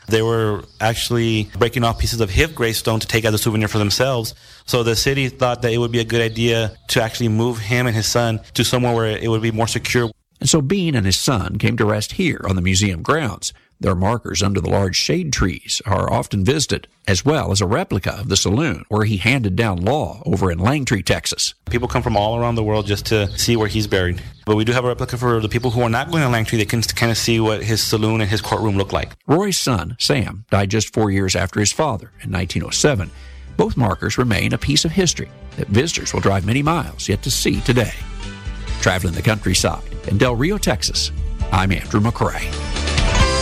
They were actually breaking off pieces of his gravestone to take as a souvenir for themselves. So the city thought that it would be a good idea to actually move him and his son to somewhere where it would be more secure. And so Bean and his son came to rest here on the museum grounds. Their markers under the large shade trees are often visited, as well as a replica of the saloon where he handed down law over in Langtree, Texas. People come from all around the world just to see where he's buried. But we do have a replica for the people who are not going to Langtree. They can kind of see what his saloon and his courtroom look like. Roy's son, Sam, died just 4 years after his father in 1907. Both markers remain a piece of history that visitors will drive many miles yet to see today. Traveling the countryside in Del Rio, Texas, I'm Andrew McCrae.